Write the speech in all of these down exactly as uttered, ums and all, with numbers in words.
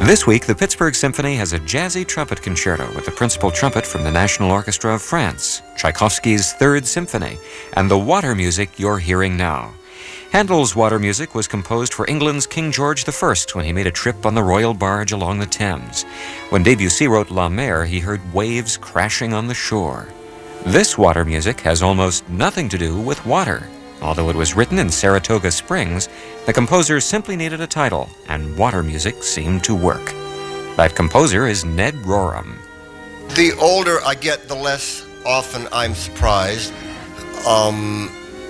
This week, the Pittsburgh Symphony has a jazzy trumpet concerto with the principal trumpet from the National Orchestra of France, Tchaikovsky's Third Symphony, and the water music you're hearing now. Handel's water music was composed for England's King George the First when he made a trip on the royal barge along the Thames. When Debussy wrote La Mer, he heard waves crashing on the shore. This water music has almost nothing to do with water. Although it was written in Saratoga Springs, the composer simply needed a title, and water music seemed to work. That composer is Ned Rorem. The older I get, the less often I'm surprised. Um,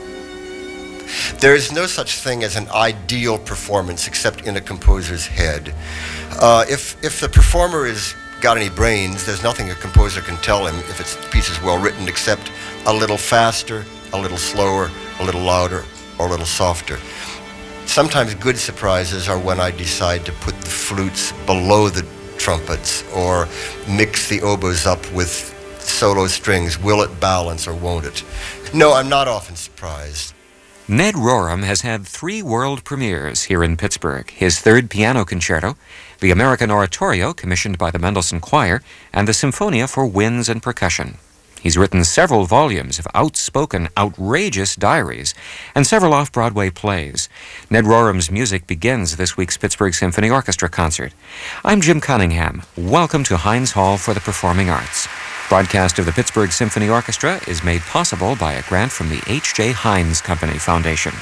there is no such thing as an ideal performance except in a composer's head. Uh, if, if the performer has got any brains, there's nothing a composer can tell him if its piece is well written except a little faster, a little slower, a little louder, or a little softer. Sometimes good surprises are when I decide to put the flutes below the trumpets or mix the oboes up with solo strings. Will it balance or won't it? No, I'm not often surprised. Ned Rorem has had three world premieres here in Pittsburgh: his third piano concerto, the American Oratorio commissioned by the Mendelssohn Choir, and the Symphonia for Winds and Percussion. He's written several volumes of outspoken, outrageous diaries and several off-Broadway plays. Ned Rorem's music begins this week's Pittsburgh Symphony Orchestra concert. I'm Jim Cunningham. Welcome to Heinz Hall for the Performing Arts. Broadcast of the Pittsburgh Symphony Orchestra is made possible by a grant from the H J Heinz Company Foundation.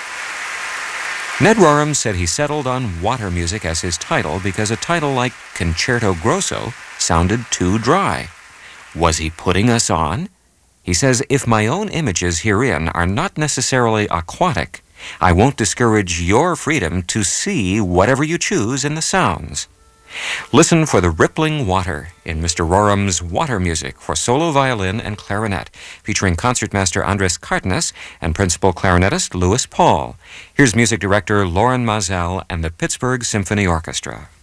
Ned Rorem said he settled on water music as his title because a title like Concerto Grosso sounded too dry. Was he putting us on? He says, if my own images herein are not necessarily aquatic, I won't discourage your freedom to see whatever you choose in the sounds. Listen for the rippling water in Mister Rorem's water music for solo violin and clarinet, featuring concertmaster Andres Cardenas and principal clarinetist Louis Paul. Here's music director Loren Mazel and the Pittsburgh Symphony Orchestra.